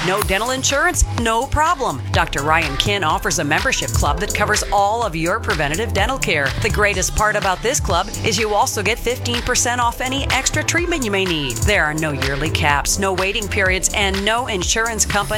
No dental insurance? No problem. Dr. Ryan Kin offers a membership club that covers all of your preventative dental care. The greatest part about this club is you also get 15% off any extra treatment you may need. There are no yearly caps, no waiting periods, and no insurance company